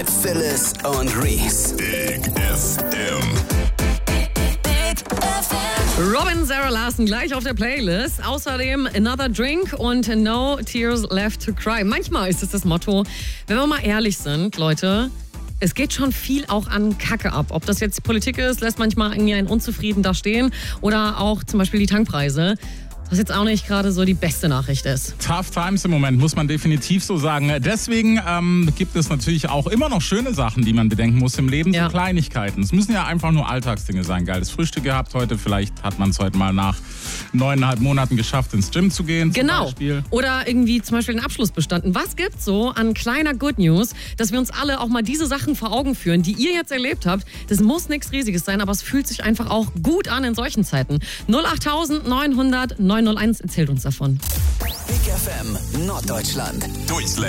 mit Phyllis und Reese. Big FM. Robin, Sarah Larson gleich auf der Playlist. Außerdem Another Drink und No Tears Left to Cry. Manchmal ist es das Motto, wenn wir mal ehrlich sind, Leute, es geht schon viel auch an Kacke ab. Ob das jetzt Politik ist, lässt manchmal irgendwie einen unzufrieden da stehen. Oder auch zum Beispiel die Tankpreise. Was jetzt auch nicht gerade so die beste Nachricht ist. Tough times im Moment, muss man definitiv so sagen. Deswegen gibt es natürlich auch immer noch schöne Sachen, die man bedenken muss im Leben. Ja. So Kleinigkeiten. Es müssen ja einfach nur Alltagsdinge sein. Geiles Frühstück gehabt heute. Vielleicht hat man es heute mal nach 9,5 Monaten geschafft, ins Gym zu gehen. Zum Genau. Beispiel. Oder irgendwie zum Beispiel den Abschluss bestanden. Was gibt's so an kleiner Good News, dass wir uns alle auch mal diese Sachen vor Augen führen, die ihr jetzt erlebt habt? Das muss nichts Riesiges sein, aber es fühlt sich einfach auch gut an in solchen Zeiten. 08900 901 erzählt uns davon. Big FM Norddeutschland. Durchslänger.